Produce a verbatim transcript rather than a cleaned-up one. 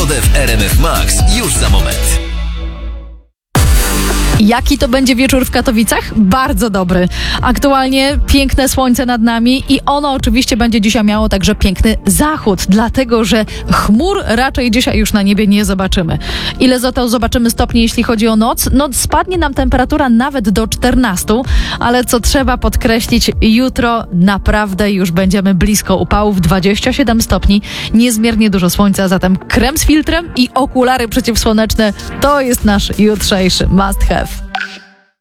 Pogodę w R M F Max już za moment. Jaki to będzie wieczór w Katowicach? Bardzo dobry. Aktualnie piękne słońce nad nami i ono oczywiście będzie dzisiaj miało także piękny zachód, dlatego że chmur raczej dzisiaj już na niebie nie zobaczymy. Ile za to zobaczymy stopni, jeśli chodzi o noc? No spadnie nam temperatura nawet do czternastu, ale co trzeba podkreślić, jutro naprawdę już będziemy blisko upałów, dwadzieścia siedem stopni, niezmiernie dużo słońca, zatem krem z filtrem i okulary przeciwsłoneczne to jest nasz jutrzejszy must have.